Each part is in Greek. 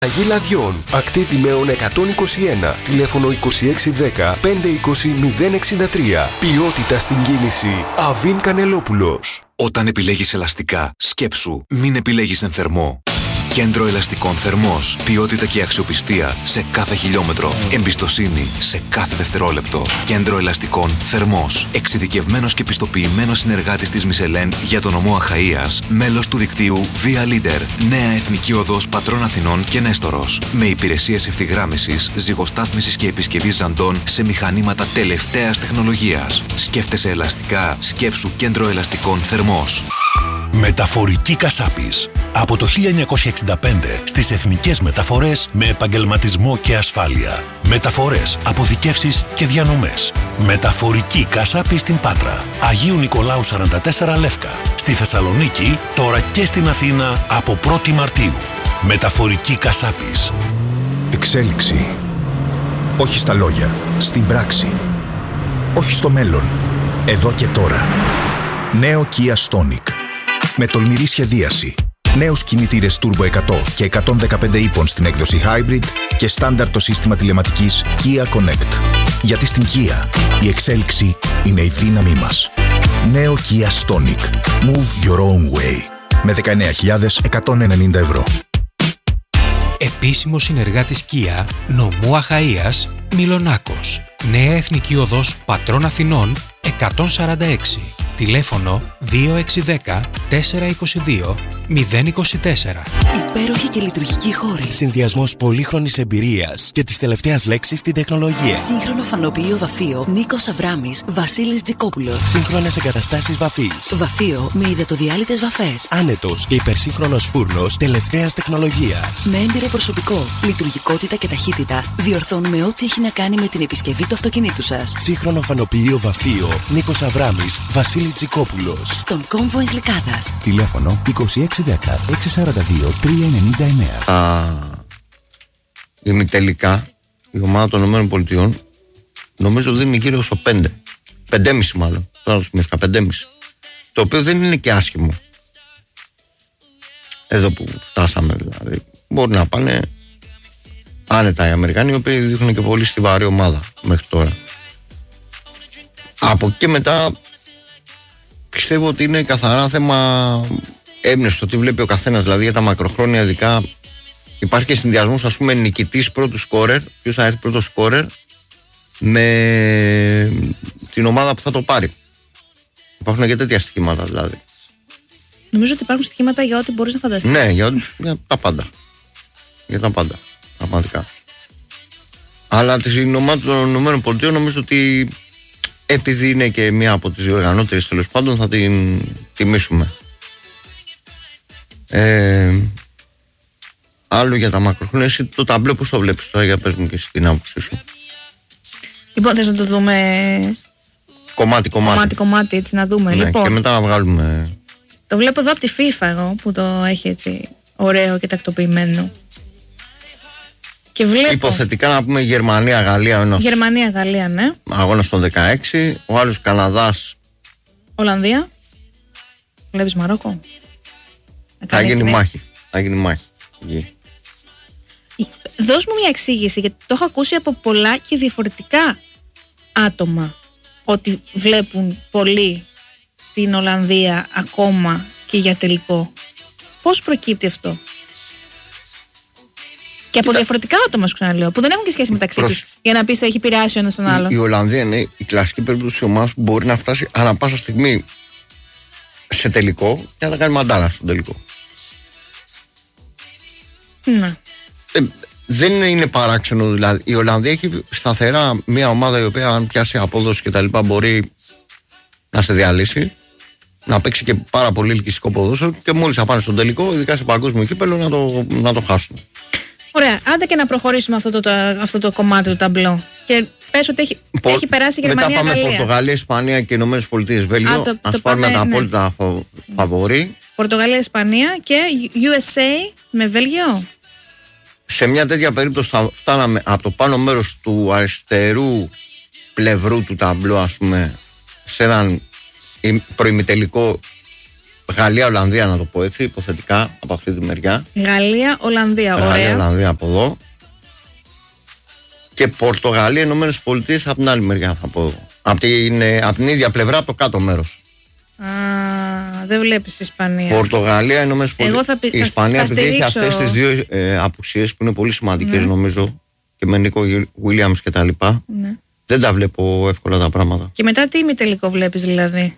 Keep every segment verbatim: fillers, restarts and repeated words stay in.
Αγί Λαδιών, ακτή Τιμαίων εκατόν είκοσι ένα, τηλέφωνο είκοσι έξι δέκα πεντακόσια είκοσι μηδέν εξήντα τρία. Ποιότητα στην κίνηση, Αβίν Κανελόπουλος. Όταν επιλέγεις ελαστικά, σκέψου, μην επιλέγεις εν θερμό. Κέντρο Ελαστικών Θερμός. Ποιότητα και αξιοπιστία σε κάθε χιλιόμετρο. Εμπιστοσύνη σε κάθε δευτερόλεπτο. Κέντρο Ελαστικών Θερμός. Εξειδικευμένος και πιστοποιημένος συνεργάτης της Μισελέν για τον νομό Αχαΐας. Μέλος του δικτύου Via Leader. Νέα Εθνική Οδός Πατρών Αθηνών και Νέστορος. Με υπηρεσίες ευθυγράμμισης, ζυγοστάθμισης και επισκευής ζαντών σε μηχανήματα τελευταίας τεχνολογίας. Σκέφτεσαι ελαστικά, σκέψου Κέντρο Ελαστικών Θερμός. Μεταφορική Κασάπης. Από το χίλια εννιακόσια εξήντα πέντε στις εθνικές μεταφορές με επαγγελματισμό και ασφάλεια. Μεταφορές, αποθηκεύσεις και διανομές. Μεταφορική Κασάπη στην Πάτρα. Αγίου Νικολάου σαράντα τέσσερα Λεύκα. Στη Θεσσαλονίκη, τώρα και στην Αθήνα από πρώτη Μαρτίου. Μεταφορική Κασάπης. Εξέλιξη. Όχι στα λόγια, στην πράξη. Όχι στο μέλλον, εδώ και τώρα. Νέο Kia Stonic. Με τολμηρή σχεδίαση. Νέους κινητήρες Turbo εκατό και εκατόν δεκαπέντε ύπων στην έκδοση Hybrid και στάνταρ το σύστημα τηλεματικής Kia Connect. Γιατί στην Kia η εξέλιξη είναι η δύναμή μας. Νέο Kia Stonic. Move your own way. Με δεκαεννέα χιλιάδες εκατόν ενενήντα ευρώ. Επίσημο συνεργάτης Kia, νομού Αχαΐας, Μιλονάκος. Νέα Εθνική Οδός Πατρών Αθηνών εκατόν σαράντα έξι. Τηλέφωνο δύο έξι δέκα τέσσερα είκοσι δύο μηδέν είκοσι τέσσερα. Υπέροχη και λειτουργική χώρη. Συνδυασμός πολύχρονης εμπειρίας και της τελευταίας λέξης στην τεχνολογία. Σύγχρονο φανοποιείο βαφείο Νίκος Αβράμης, Βασίλης Τζικόπουλος. Σύγχρονες εγκαταστάσεις βαφής. Βαφείο με υδατοδιάλυτες βαφές. Άνετος και υπερσύγχρονος φούρνος τελευταίας τεχνολογίας. Με έμπειρο προσωπικό, λειτουργικότητα και ταχύτητα, διορθώνουμε ό,τι έχει να κάνει με την επισκευή του αυτοκινήτου σας. Σύγχρονο φανοποιείο βαφείο Νίκος Αβράμης, Βασίλης Τζικόπουλος. Στον κόμβο Εγγλικάδας. Τηλέφωνο είκοσι έξι δέκα έξι σαράντα δύο τρία ενενήντα εννέα. Α, ημιτελικά η ομάδα των ΗΠΑ νομίζω δίνει γύρω στο πέντε. πεντέμισι μάλλον. Τώρα το θυμήθηκα, πεντέμισι. Το οποίο δεν είναι και άσχημο. Εδώ που φτάσαμε δηλαδή. Μπορεί να πάνε άνετα οι Αμερικάνοι, οι οποίοι δείχνουν και πολύ στιβαρή ομάδα μέχρι τώρα. Από εκεί μετά πιστεύω ότι είναι καθαρά θέμα έμπνευση το τι βλέπει ο καθένας. Δηλαδή για τα μακροχρόνια ειδικά υπάρχει και συνδυασμός, ας πούμε, νικητής πρώτου σκόρερ, ποιος θα έρθει πρώτο σκόρερ με την ομάδα που θα το πάρει. Υπάρχουν και τέτοια στοιχήματα δηλαδή. Νομίζω ότι υπάρχουν στοιχήματα για ό,τι μπορείς να φανταστείς. Ναι, για, για τα πάντα. Για τα πάντα. Πραγματικά. Αλλά την ομάδα των ΗΠΑ νομίζω ότι επειδή είναι και μία από τις διοργανώτερες, τέλος πάντων θα την τιμήσουμε. Ε, άλλο για τα μακροχρόνια, εσύ το ταμπλό πώς το βλέπεις τώρα, για πες μου και εσύ την άποψή σου. Λοιπόν, θες να το δούμε κομμάτι κομμάτι, κομμάτι, κομμάτι έτσι να δούμε. Ναι, λοιπόν, και μετά να βγάλουμε. Το βλέπω εδώ από τη FIFA εγώ που το έχει έτσι ωραίο και τακτοποιημένο. Και βλέπω... Υποθετικά να πούμε Γερμανία-Γαλλία. Γερμανία-Γαλλία, ναι. Αγώνας των δεκαέξι. Ο άλλος Καναδάς. Ολλανδία. Βλέπεις Μαρόκο. Θα γίνει μάχη. Θα γίνει μάχη. Δώσ' μου μια εξήγηση, γιατί το έχω ακούσει από πολλά και διαφορετικά άτομα ότι βλέπουν πολύ την Ολλανδία ακόμα και για τελικό. Πώς προκύπτει αυτό? Και από διαφορετικά άτομα, σου ξαναλέω, που δεν έχουν και σχέση μεταξύ Προς... τους, για να πεις έχει επηρεάσει ο ένας τον άλλον. Η, η Ολλανδία είναι η κλασική περίπτωση ομάδας που μπορεί να φτάσει ανά πάσα στιγμή σε τελικό και να τα κάνει μαντάρα στο τελικό. Ναι. Ε, δεν είναι παράξενο δηλαδή. Η Ολλανδία έχει σταθερά μια ομάδα η οποία, αν πιάσει απόδοση και τα λοιπά, μπορεί να σε διαλύσει, να παίξει και πάρα πολύ ελκυστικό ποδόσφαιρο και μόλις θα πάνε στον τελικό, ειδικά σε παγκόσμιο κύπελλο, να το, να το χάσουν. Ωραία, άντε και να προχωρήσουμε αυτό το, το, αυτό το κομμάτι του ταμπλό. Και πες ότι έχει, Πο, έχει περάσει η Γερμανία. Μετά πάμε Γαλλία. Πορτογαλία, Ισπανία και Ηνωμένες Πολιτείες Βέλγιο. το, ας το πάρουμε πάμε, τα ναι. απόλυτα φαβορί. Πορτογαλία, Ισπανία και γιου ες έι με Βέλγιο. Σε μια τέτοια περίπτωση θα φτάναμε από το πάνω μέρος του αριστερού πλευρού του ταμπλό, ας πούμε, σε έναν προημιτελικό Γαλλία-Ολλανδία, να το πω έτσι, υποθετικά από αυτή τη μεριά. Γαλλία-Ολλανδία, ωραία. Γαλλία-Ολλανδία από εδώ. Και Πορτογαλία, Ηνωμένες Πολιτείες από την άλλη μεριά, θα πω. Από την, από την ίδια πλευρά, από το κάτω μέρος. Α, δεν βλέπεις Ισπανία. Πορτογαλία, Ηνωμένες Πολιτείες. Θα, η Ισπανία, θα επειδή έχει αυτές τις δύο ε, απουσίες που είναι πολύ σημαντικές, ναι. νομίζω, και με Νίκο Βίλιαμς και τα λοιπά, ναι. δεν τα βλέπω εύκολα τα πράγματα. Και μετά τι ημιτελικό βλέπεις δηλαδή?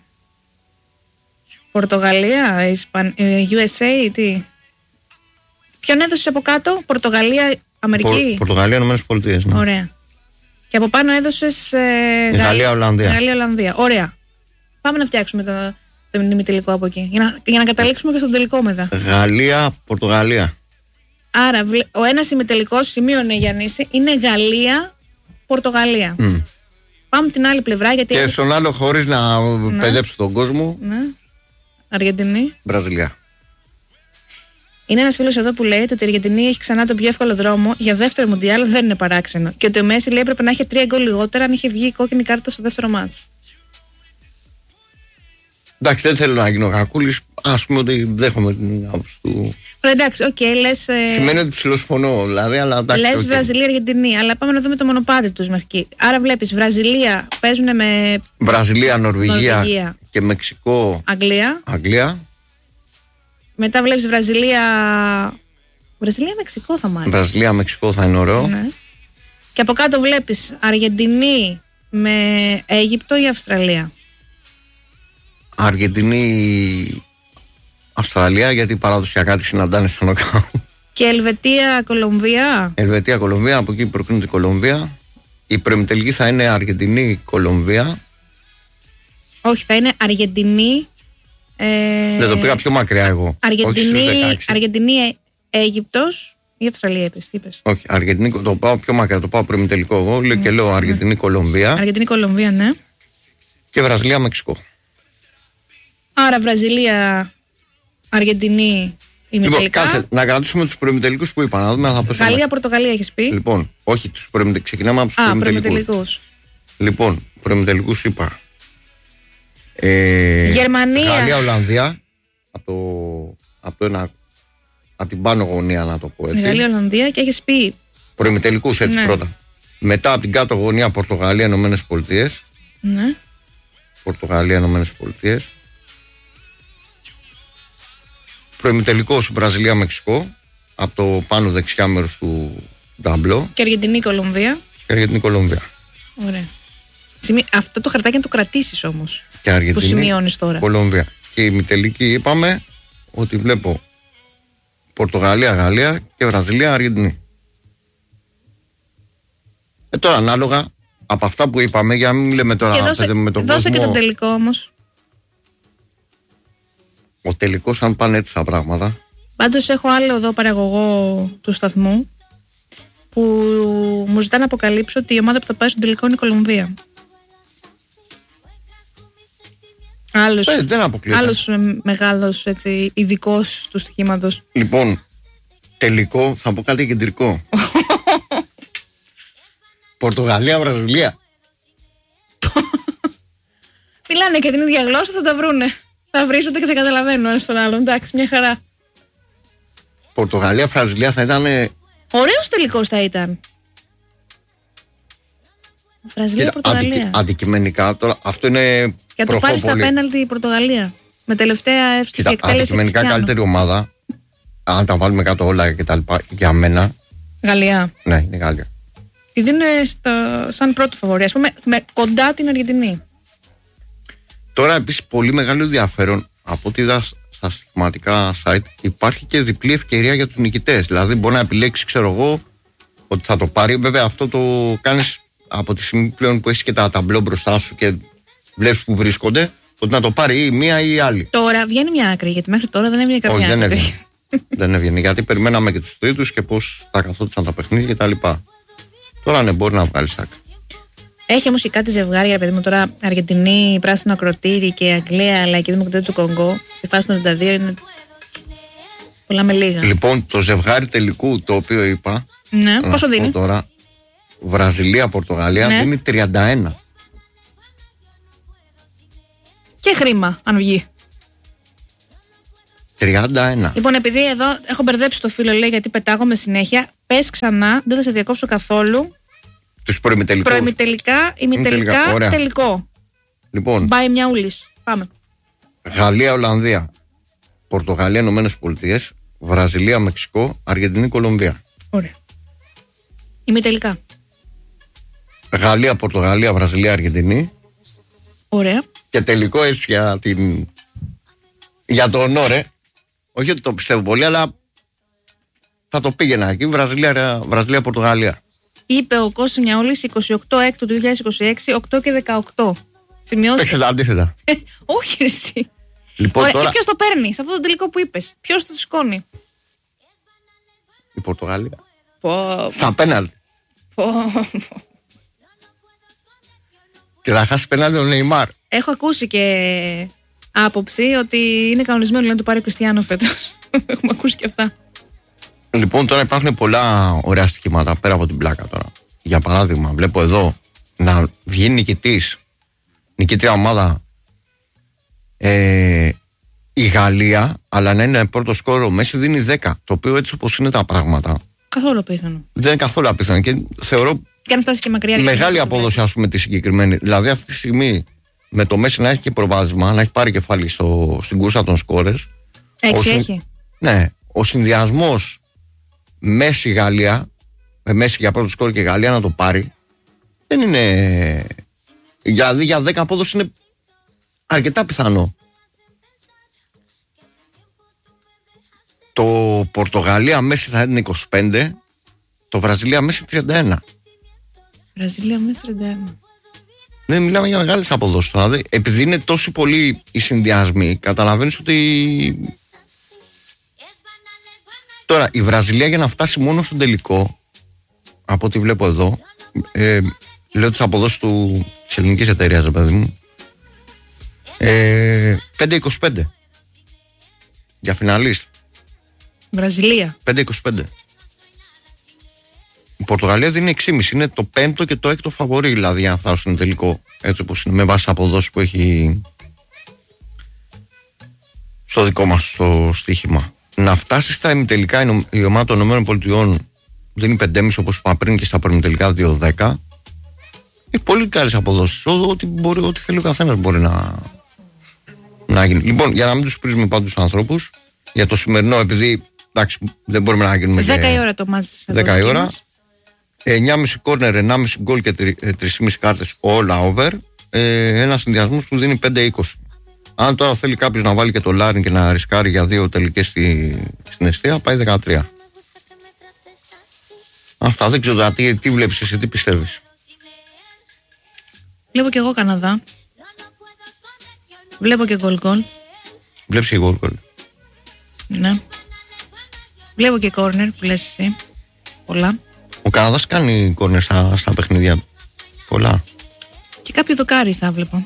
Πορτογαλία, Ισπαν... γιου ες έι, τι? Ποιον έδωσες από κάτω? Πορτογαλία, Αμερική. Πορ, Πορτογαλία, Ηνωμένες Πολιτείες. Ναι. Ωραία. Και από πάνω έδωσες ε, Γαλλία-Ολλανδία. Γαλλία-Ολλανδία. Ωραία. Πάμε να φτιάξουμε το, το ημιτελικό από εκεί. Για να, για να καταλήξουμε και στον τελικό μετά. Γαλλία-Πορτογαλία. Άρα ο ένας ημιτελικός, σημείωνε Γιάννηση, είναι Γαλλία-Πορτογαλία. Mm. Πάμε την άλλη πλευρά. Γιατί... Και στον άλλο, χωρίς να ναι. παιδέψω τον κόσμο. Ναι. Αργεντινή. Βραζιλία. Είναι ένας φίλος εδώ που λέει ότι η Αργεντινή έχει ξανά τον πιο εύκολο δρόμο για δεύτερο μουντιάλ, δεν είναι παράξενο. Και ότι ο Μέση λέει έπρεπε να είχε τρία γκολ λιγότερα αν είχε βγει η κόκκινη κάρτα στο δεύτερο μάτς. Εντάξει, δεν θέλω να γίνω κακούλης. Ας πούμε ότι δέχομαι την άποψη του. Εντάξει, οκ, okay, λες. Ε... Σημαίνει ότι ψιλοσφωνώ, δηλαδή, αλλά εντάξει. Λες okay. Βραζιλία-Αργεντινή, αλλά πάμε να δούμε το μονοπάτι τους μέχρι. Άρα βλέπεις Βραζιλία παίζουν με. Βραζιλία, Νορβηγία, Νορβηγία και Μεξικό. Αγγλία. Αγγλία. Μετά βλέπεις Βραζιλία. Βραζιλία-Μεξικό θα μ' άρεσε. Βραζιλία-Μεξικό θα είναι ωραίο. Ναι. Και από κάτω βλέπεις Αργεντινή με Αίγυπτο ή Αυστραλία. Αργεντινή, Αυστραλία, γιατί παραδοσιακά τη συναντάνε στο νοκάου. Και Ελβετία, Κολομβία. Ελβετία, Κολομβία, από εκεί προκρίνεται η Κολομβία. Η προημιτελική θα είναι Αργεντινή, Κολομβία. Όχι, θα είναι Αργεντινή. Ε... Δεν το πήγα πιο μακριά εγώ. Αργεντινή, Αργεντινή Αίγυπτος ή Αυστραλία, είπες, τι είπες? Όχι, Αργεντινή, το πάω πιο μακριά, το πάω προημιτελικό εγώ. Λέω και λέω Αργεντινή, Κολομβία. Αργεντινή, Κολομβία, ναι. Και Βραζιλία, Μεξικό. Άρα Βραζιλία, Αργεντινή, ημιτελικά. Λοιπόν, κάτσε, να κρατήσουμε τους προημιτελικούς που είπα. Να δούμε αν θα πέσουμε. Γαλλία, Πορτογαλία έχεις πει. Λοιπόν, όχι, τους προημιτελικούς. Ξεκινάμε από τους προημιτελικούς. Λοιπόν, προημιτελικούς είπα. Ε, Γερμανία. Γαλλία, Ολλανδία. Από, το, από, το ένα, από την πάνω γωνία, να το πω έτσι. Γαλλία, Ολλανδία και έχεις πει. Προημιτελικούς έτσι ναι. πρώτα. Μετά από την κάτω γωνία Πορτογαλία, Ηνωμένες Πολιτείες. Ναι. Πορτογαλία, Ηνωμένες Πολιτείες. Προημιτελικός Βραζιλία, Μεξικό. Από το πάνω δεξιά μέρος του ταμπλό. Και Αργεντινή, Κολομβία. Και Αργεντινή, Κολομβία. Ωραία. Αυτό το χαρτάκι να το κρατήσεις όμως. Και Αργεντινή, που σημειώνεις τώρα. Κολομβία. Και η ημιτελική είπαμε ότι βλέπω Πορτογαλία, Γαλλία και Βραζιλία, Αργεντινή. Ε, τώρα ανάλογα από αυτά που είπαμε, για να μην λέμε τώρα και να δώσε, με τον δώσε κόσμο. Και τον τελικό όμως. Ο τελικός, αν πάνε έτσι τα πράγματα. Πάντως έχω άλλο εδώ παραγωγό του σταθμού που μου ζητά να αποκαλύψω ότι η ομάδα που θα πάει στον τελικό είναι η Κολομβία. Άλλος, ε, δεν αποκλείεται. Άλλος μεγάλος έτσι, ειδικός του στοιχήματος. Λοιπόν, τελικό θα πω κάτι κεντρικό. Πορτογαλία, Βραζιλία. Μιλάνε και την ίδια γλώσσα, θα τα βρούνε. Θα βρίζονται και θα καταλαβαίνουν ένα τον άλλον. Εντάξει, μια χαρά. Πορτογαλία, Βραζιλία θα ήταν. Ωραίος τελικός θα ήταν. Βραζιλία, Πορτογαλία. Αντικει, αντικειμενικά τώρα, αυτό είναι. Για το πάρει στα πέναλτι η Πορτογαλία. Με τελευταία εύστοχη εκτέλεση. Αντικειμενικά Χριστιανού. καλύτερη ομάδα. Αν τα βάλουμε κάτω όλα και τα λοιπά. Για μένα. Γαλλία. Ναι, είναι Γαλλία. Τη δίνουν σαν πρώτο φαβορί. Α πούμε, με κοντά την Αργεντινή. Τώρα επίσης πολύ μεγάλο ενδιαφέρον από ό,τι είδα στα στοιχηματικά site, υπάρχει και διπλή ευκαιρία για τους νικητές. Δηλαδή μπορεί να επιλέξει, ξέρω εγώ, ότι θα το πάρει. Βέβαια αυτό το κάνεις από τη στιγμή πλέον που έχεις και τα ταμπλό μπροστά σου και βλέπεις που βρίσκονται, ότι να το πάρει ή μία ή η άλλη. Τώρα βγαίνει μια άκρη, γιατί μέχρι τώρα δεν έβγαινε καμία. Όχι, δεν άκρη. έβγαινε. Δεν έβγαινε, γιατί περιμέναμε και τους τρίτους και πώς θα καθόντουσαν τα παιχνίδια κτλ. Τώρα ναι, μπορεί να βγάλει άκρη. Έχει όμως και κάτι ζευγάρια, παιδί μου, τώρα Αργεντινή, πράσινο ακροτήρι και Αγγλία, αλλά και η Δημοκρατία του Κονγκό, στη φάση του ενενήντα δύο είναι πολλά με λίγα. Λοιπόν, το ζευγάρι τελικού το οποίο είπα. Ναι, πόσο δίνει? Τώρα, Βραζιλία-Πορτογαλία ναι. δίνει τριάντα ένα. Και χρήμα, αν βγει. τριάντα ένα. Λοιπόν, επειδή εδώ έχω μπερδέψει το φίλο, λέει, γιατί πετάγομαι συνέχεια, πες ξανά, δεν θα σε διακόψω καθόλου. Τους προημιτελικούς. Προημιτελικά, ημιτελικά, τελικό. Λοιπόν. Μπάει μια ούλης. Πάμε. Γαλλία, Ολλανδία. Πορτογαλία, Ηνωμένες Πολιτείες. Βραζιλία, Μεξικό. Αργεντινή, Κολομβία. Ωραία. Ημιτελικά. Γαλλία, Πορτογαλία, Βραζιλία, Αργεντινή. Ωραία. Και τελικό έτσι για την. Για το ονόρε. Όχι ότι το πιστεύω πολύ, αλλά θα το πήγαινα εκεί. Βραζιλία, Βραζιλία, Πορτογαλία. Είπε ο Κώστας Μιαούλης εικοστή ογδόη του δύο χιλιάδες είκοσι έξι, οκτώ και δεκαοκτώ. Σημειώστε. Παίξε τα αντίθετα. Όχι, ρε εσύ. Λοιπόν, ωραία, τώρα... και ποιος το παίρνει σε αυτό το τελικό που είπες? Ποιος το σηκώνει? Η Πορτογαλία. Πω, στα πέναλτι. Πω. Και θα χάσει πέναλτι ο Νεϊμάρ. Έχω ακούσει και άποψη ότι είναι κανονισμένο να το πάρει ο Κριστιάνο φέτος. Έχουμε ακούσει και αυτά. Λοιπόν, τώρα υπάρχουν πολλά ωραία στοιχήματα πέρα από την πλάκα τώρα. Για παράδειγμα, βλέπω εδώ να βγει νικητής, νικήτρια ομάδα, ε, η Γαλλία, αλλά να είναι πρώτο σκόρ ο Μέση, δίνει δέκα. Το οποίο έτσι όπως είναι τα πράγματα. Καθόλου απίθανο. Δεν είναι καθόλου απίθανο και θεωρώ. Και αν φτάσει και μακριά. Μεγάλη απόδοση, ας πούμε, τη συγκεκριμένη. Δηλαδή, αυτή τη στιγμή με το Μέση να έχει και προβάδισμα, να έχει πάρει κεφάλι στο, στην κούρσα των σκόρες. Έτσι έχει. Ναι, ο συνδυασμός Μέση Γαλλία, με Μέση για πρώτο σκόρ και Γαλλία να το πάρει, δεν είναι. Δηλαδή για δέκα απόδοση είναι αρκετά πιθανό. Το Πορτογαλία Μέση θα είναι είκοσι πέντε, το Βραζιλία Μέση τριάντα ένα. Βραζιλία Μέση τριάντα ένα. Δεν μιλάμε για μεγάλες αποδόσεις. Δηλαδή, επειδή είναι τόσο πολλοί οι συνδυασμοί, καταλαβαίνεις ότι. Τώρα, η Βραζιλία για να φτάσει μόνο στον τελικό, από ό,τι βλέπω εδώ, ε, λέω τις αποδόσεις του, της ελληνικής εταιρείας, παιδί μου, ε, πέντε είκοσι πέντε για φιναλίστ. Βραζιλία. πέντε είκοσι πέντε. Η Πορτογαλία δίνει έξι κόμμα πέντε. Είναι το πέμπτο και το έκτο φαβορί, δηλαδή, αν φτάσουν στον τελικό. Έτσι όπως είναι, με βάση τις αποδόσεις που έχει στο δικό μας το στοίχημα. Να φτάσει στα ημιτελικά η ομάδα των ΗΠΑ δίνει πέντε κόμμα πέντε όπως είπα πριν και στα προημιτελικά δύο δέκα. Έχει πολύ καλές αποδόσεις. Ό,τι, μπορεί, ό,τι θέλει ο καθένας μπορεί να, να γίνει. Λοιπόν, για να μην τους πρίζουμε πάντως τους ανθρώπους, για το σημερινό, επειδή εντάξει, δεν μπορούμε να γίνουμε. δέκα η ώρα το μάτς. δέκα η ώρα. εννιά κόμμα πέντε κόρνερ, ενάμιση γκολ και τρία κόμμα πέντε κάρτες όλα over. Ε, ένα συνδυασμός που δίνει πέντε είκοσι. Αν τώρα θέλει κάποιος να βάλει και το Λάριν και να ρισκάρει για δύο τελικές στη, στην εστία, πάει δεκατρία. Αυτά, δεν ξέρω τώρα τι, τι βλέπεις εσύ, τι πιστεύεις? Βλέπω και εγώ Καναδά. Βλέπω και γκολ γκολ. Βλέπεις και γκολ γκολ. Ναι. Βλέπω και κόρνερ που λες εσύ. Πολλά. Ο Καναδάς κάνει κόρνερ στα, στα παιχνίδια. Πολλά. Και κάποιο δοκάρι θα βλέπω.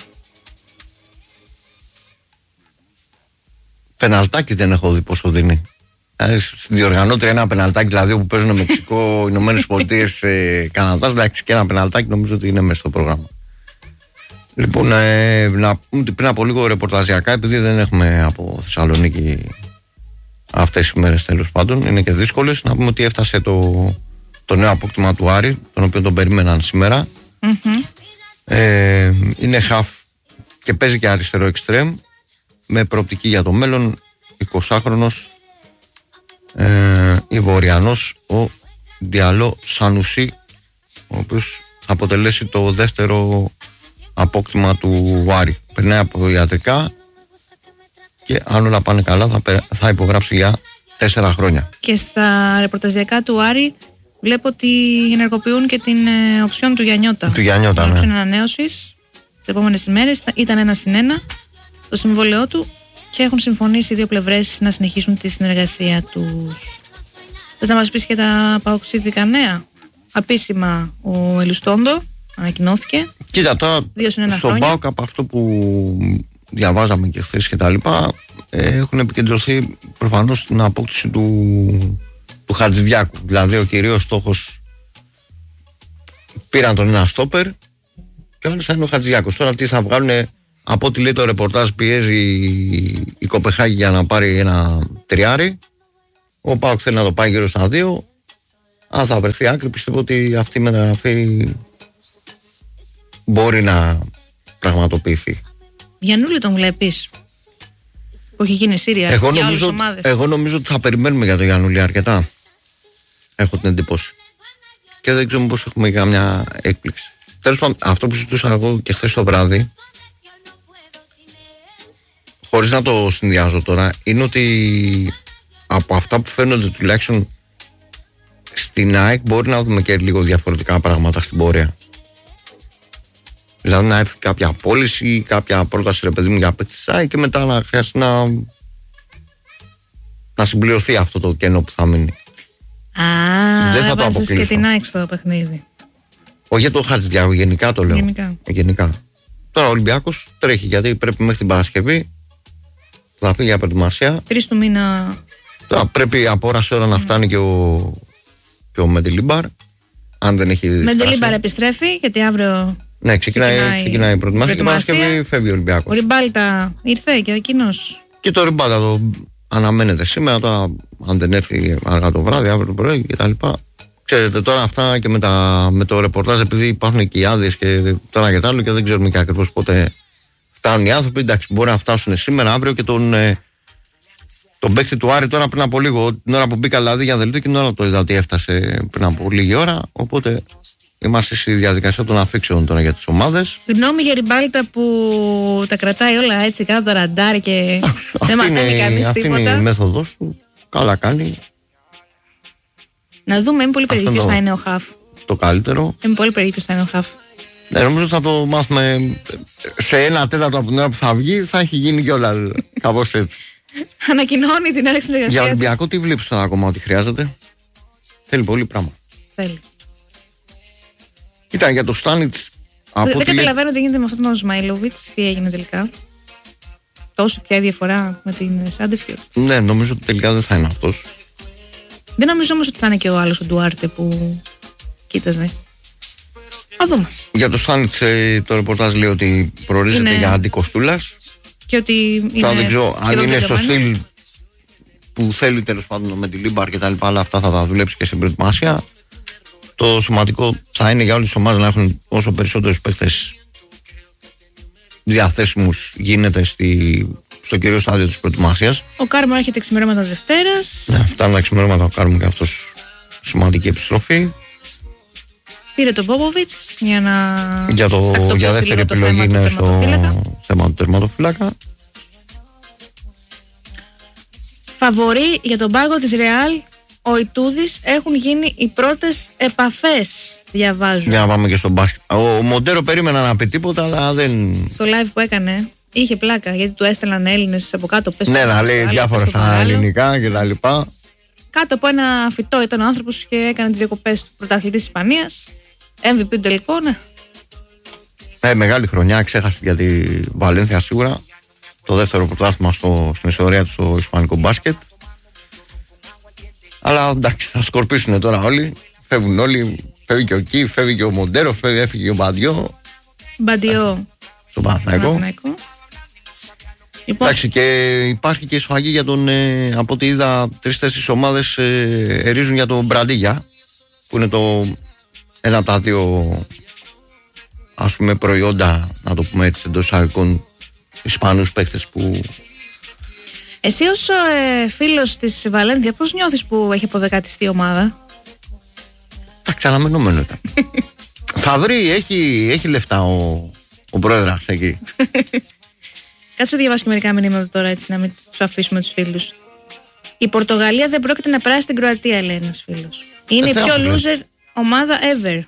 Πεναλτάκι δεν έχω δει πόσο δίνει. Δηλαδή, στη διοργανώτρια ένα πεναλτάκι, δηλαδή όπου παίζουν Μεξικό, Ηνωμένες Πολιτείες, ε, Καναδάς, εντάξει, και ένα πεναλτάκι νομίζω ότι είναι μέσα στο πρόγραμμα. Λοιπόν, ε, να πούμε ότι πριν από λίγο ρεπορταζιακά, επειδή δεν έχουμε από Θεσσαλονίκη αυτές τις μέρες τέλος πάντων, είναι και δύσκολες, να πούμε ότι έφτασε το, το νέο απόκτημα του Άρη, τον οποίο τον περίμεναν σήμερα. Mm-hmm. Ε, είναι half και παίζει και αριστερό εξτρέμ, με προοπτική για το μέλλον, εικοσάχρονος ε, Ιβοριανός ο Διαλό Σανουσί, ο οποίος θα αποτελέσει το δεύτερο απόκτημα του Άρη. Περνάει από ιατρικά και αν όλα πάνε καλά θα, θα υπογράψει για τέσσερα χρόνια. Και στα ρεπορταζιακά του Άρη βλέπω ότι ενεργοποιούν και την ε, οψιόν του Γιαννιώτα. Του Γιαννιώτα, ναι. Οψιόν ανανέωσης τις επόμενες ημέρες. Ήταν ένα συν ένα το συμβόλαιό του και έχουν συμφωνήσει οι δύο πλευρές να συνεχίσουν τη συνεργασία τους. Θες να μας πεις και τα παοξίδικα νέα? Απίσημα ο Ελουστόντο ανακοινώθηκε. Κοίτα τώρα, στον ΠΑΟΚ από αυτό που διαβάζαμε και χθες και τα λοιπά, ε, έχουν επικεντρωθεί προφανώς στην απόκτηση του, του Χατζηδιάκου. Δηλαδή ο κυρίως στόχος, πήραν τον ένα στόπερ και ο άλλος θα είναι ο Χατζηδιάκος. Τώρα τι θα βγάλουν Από ό,τι λέει το ρεπορτάζ, πιέζει η Κοπεχάγη για να πάρει ένα τριάρι. Ο ΠΑΟΚ θέλει να το πάει γύρω στα δύο. Αν θα βρεθεί άκρη, πιστεύω ότι αυτή η μεταγραφή μπορεί να πραγματοποιηθεί. Γιαννούλη τον βλέπεις, που έχει γίνει Σύρια εγώ για νομίζω, όλες τις ομάδες? Εγώ νομίζω ότι θα περιμένουμε για τον Γιαννούλη αρκετά. Έχω την εντύπωση. Και δεν ξέρω πώς έχουμε καμιά έκπληξη. Τέλος πάντων, αυτό που συζητούσα εγώ και χθες το βράδυ, χωρίς να το συνδυάζω τώρα, είναι ότι από αυτά που φαίνονται τουλάχιστον στην ΑΕΚ μπορεί να δούμε και λίγο διαφορετικά πράγματα στην πορεία. Δηλαδή να έρθει κάποια απόλυση, κάποια πρόταση ρε παιδί μου για παίκτη της ΑΕΚ και μετά να χρειαστεί να, να συμπληρωθεί αυτό το κενό που θα μείνει. Α, δεν θα το αποκλείσω. Και την ΑΕΚ στο παιχνίδι. Όχι για το Χατζηδιάκο, γενικά το λέω. Γενικά. γενικά. Τώρα ο Ολυμπιακός τρέχει γιατί πρέπει μέχρι την Παρασκευή θα φύγει για προετοιμασία. Τρεις του μήνα. Τώρα πρέπει από ώρα σε ώρα να φτάνει και ο, και ο Μεντελίμπαρ. Αν δεν έχει. Μεντελίμπαρ επιστρέφει, γιατί αύριο. Ναι, ξεκινάει, ξεκινάει, ξεκινάει η προετοιμασία και Παρασκευή φεύγει ο Ολυμπιακός. Ο Ριμπάλτα ήρθε και εκείνος. Και το Ριμπάλτα το αναμένεται σήμερα. Τώρα, αν δεν έρθει αργά το βράδυ, αύριο το πρωί κτλ. Ξέρετε τώρα αυτά και με, τα, με το ρεπορτάζ, επειδή υπάρχουν και οι άδειες και τώρα και τα άλλο και δεν ξέρουμε και ακριβώς πότε φτάνουν οι άνθρωποι. Εντάξει, μπορεί να φτάσουν σήμερα, αύριο και τον, ε, τον παίκτη του Άρη τώρα πριν από λίγο. Την ώρα που μπήκα δηλαδή για δελτίο και την ώρα το είδα ότι έφτασε πριν από λίγη ώρα. Οπότε είμαστε στη διαδικασία των αφήξεων τώρα για τις ομάδες. Γνώμη για Ριμπάλτα που τα κρατάει όλα έτσι κάτω από το ραντάρ και δεν μαθαίνει κανείς τίποτα. Αυτή είναι η μέθοδος του. Καλά κάνει. Να δούμε, είμαι πολύ περίεργη ποιος θα είναι ο Χαφ. Το καλύτερο. Είμαι πολύ περίεργη ποιος θα είναι ο Χαφ. Ναι, νομίζω ότι θα το μάθουμε σε ένα τέταρτο από την ώρα που θα βγει, θα έχει γίνει κιόλας κάπως έτσι. Ανακοινώνει την έναρξη συνεργασίας. Για Ολυμπιακό, τι βλέπεις τώρα ακόμα ότι χρειάζεται? Θέλει πολύ πράγμα. Θέλει. Κοίτα, για το Στάνιτς. Δεν, δεν καταλαβαίνω τι γίνεται με αυτόν τον Σμάιλοβιτς, τι έγινε τελικά. Τόσο πια διαφορά με την Σάντεφιελντ. Ναι, νομίζω ότι τελικά δεν θα είναι αυτός. Δεν νομίζω όμως ότι θα είναι και ο άλλος ο Ντουάρτε που κοίταζε. Α δούμε. Για το Στάνιτς το ρεπορτάζ λέει ότι προορίζεται είναι... για αντικοστούλας. Και ότι είναι. Τώρα δεν ξέρω αν είναι στο στυλ που θέλει τέλος πάντων με τη Λίμπαρ και τα λοιπά, αλλά αυτά θα τα δουλέψει και στην προετοιμασία. Το σημαντικό θα είναι για όλες τις ομάδες να έχουν όσο περισσότερους παίκτες διαθέσιμους γίνεται στη, στο κυρίως στάδιο της προετοιμασίας. Ο Κάρμο έρχεται ξημερώματα Δευτέρας. Ναι, φτάνουν τα ξημερώματα ο Κάρμο και αυτός σημαντική επιστροφή. Πήρε τον Πόποβιτς για να. Για, το, για δεύτερη επιλογή είναι στο θέμα του τερματοφύλακα. Φαβορί για τον πάγκο της Ρεάλ, ο Ιτούδης, έχουν γίνει οι πρώτες επαφές, διαβάζω. Για να πάμε και στο μπάσκετ. Ο Μοντέρο περίμενα να πει τίποτα, αλλά δεν. Στο live που έκανε είχε πλάκα, γιατί του έστελναν Έλληνες από κάτω. Πες ναι, να λέει διάφορα στα ελληνικά και τα λοιπά. Κάτω από ένα φυτό ήταν ο άνθρωπος και έκανε τις διακοπές του πρωταθλητής Ισπανίας. εμ βι πι του τελικό, ναι. Ε, μεγάλη χρονιά, ξέχασε για τη Βαλένθια σίγουρα. Το δεύτερο πρωτάθλημα στην ιστορία του στο ισπανικό μπάσκετ. Αλλά εντάξει, θα σκορπίσουν τώρα όλοι. Φεύγουν όλοι. Φεύγει και ο Κι, φεύγει και ο Μοντέρο, φεύγει, έφυγε και ο Μπαντιό. Μπαντιό. Στον Παναθηναϊκό. Λοιπόν. Εντάξει, και υπάρχει και σφαγή για τον. Ε, από ό,τι είδα, τρεις-τέσσερις ομάδες ε, ερίζουν για τον Μπραντίγια. Που είναι το ένα από τα δύο, ας πούμε, προϊόντα, να το πούμε έτσι, εντός εισαγωγικών Ισπανούς παίκτες που. Εσύ ως ε, φίλος της Βαλένθια, πώς νιώθεις που έχει αποδεκατιστεί η ομάδα? Εντάξει, αναμενόμενο ήταν. Θα βρει, έχει, έχει λεφτά ο, ο πρόεδρας εκεί. Κάτσε να διαβάσω και μερικά μηνύματα τώρα, έτσι, να μην τους αφήσουμε τους φίλους. Η Πορτογαλία δεν πρόκειται να περάσει την Κροατία, λέει ένας φίλος. Είναι ε, η πιο loser ομάδα ever.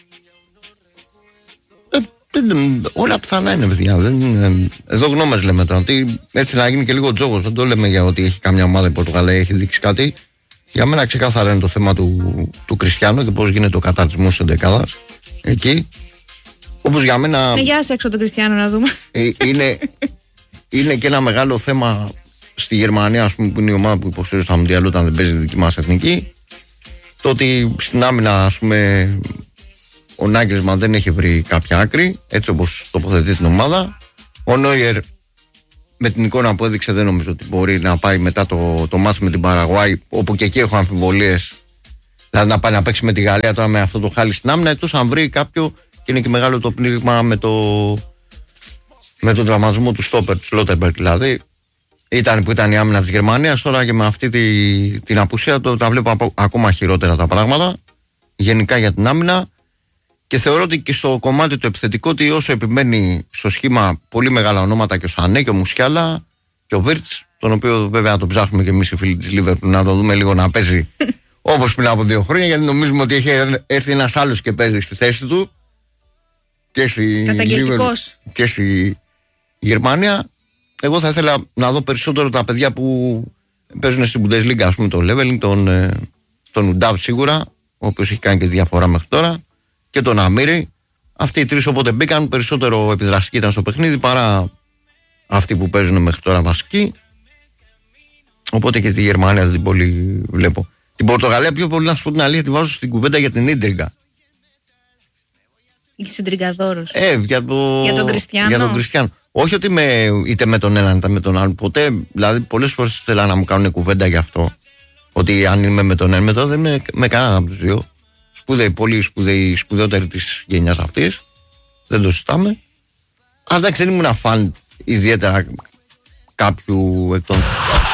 Όλα πιθανά είναι, παιδιά. Δεν, εδώ γνώμες λέμε τώρα. Τι, έτσι να γίνει και λίγο τζόγος. Δεν το λέμε για ότι έχει καμιά ομάδα η Πορτογαλία, έχει δείξει κάτι. Για μένα ξεκάθαρα είναι το θέμα του, του Κριστιάνο και πώς γίνεται ο καταρτισμός της εντεκάδας. Εκεί. Όπως για μένα. Ναι, γεια σε έξω τον Κριστιάνο να δούμε. Ε, είναι, είναι και ένα μεγάλο θέμα στη Γερμανία, ας πούμε, που είναι η ομάδα που υποστηρίζει στα Μουντιάλ όταν δεν παίζει η δική μας εθνική. Το ότι στην άμυνα, ας πούμε, ο Νάγκελσμαν δεν έχει βρει κάποια άκρη, έτσι όπως τοποθετεί την ομάδα. Ο Νόιερ με την εικόνα που έδειξε δεν νομίζω ότι μπορεί να πάει μετά το, το μάτς με την Παραγουάη, όπου και εκεί έχω αμφιβολίες. Δηλαδή να πάει να παίξει με τη Γαλλία τώρα με αυτό το χάλι στην άμυνα, εκτός αν βρει κάποιο, και είναι και μεγάλο το πνίγμα με, το, με τον τραυματισμό του στόπερ, του Σλότερμπεργκ δηλαδή. Ήταν που ήταν η άμυνα της Γερμανίας, τώρα και με αυτή τη, την απουσία το, τα βλέπω απο, ακόμα χειρότερα τα πράγματα γενικά για την άμυνα. Και θεωρώ ότι και στο κομμάτι το επιθετικό, ότι όσο επιμένει στο σχήμα πολύ μεγάλα ονόματα, και ο Σανέ και ο Μουσιάλα και ο Βίρτς, τον οποίο βέβαια τον ψάχνουμε και εμείς οι φίλοι της Λίβερπουλ να το δούμε λίγο να παίζει όπως πριν από δύο χρόνια, γιατί νομίζουμε ότι έχει έρθει ένας άλλος και παίζει στη θέση του και στη Λίβερπουλ και στη Γερμανία. Εγώ θα ήθελα να δω περισσότερο τα παιδιά που παίζουν στην Bundesliga, ας πούμε τον Λέβελινγκ, τον, τον Ουντάβ σίγουρα, ο οποίος έχει κάνει και διαφορά μέχρι τώρα, και τον Αμύρη. Αυτοί οι τρεις όποτε μπήκαν περισσότερο επιδραστικοί ήταν στο παιχνίδι παρά αυτοί που παίζουν μέχρι τώρα βασικοί. Οπότε και τη Γερμανία δεν την πολύ βλέπω. Την Πορτογαλία πιο πολύ, να σου πω την αλήθεια, τη βάζω στην κουβέντα για την ίντριγκα. Είσαι τριγκαδόρος. Ε, για, το... για τον Κριστιανό. Για τον Κριστιανό. Όχι ότι με, είτε με τον έναν είτε με τον άλλον. Ποτέ, δηλαδή, πολλές φορές ήθελα να μου κάνουν κουβέντα γι' αυτό. Ότι αν είμαι με τον έναν, με τον δεν είμαι με κανέναν από τους δύο. Σπουδαίοι, πολύ σπουδαίοι, σπουδαιότεροι της γενιάς αυτής. Δεν το συζητάμε. Αλλά δεν ξέρω, ήμουν φαν ιδιαίτερα κάποιου εκ των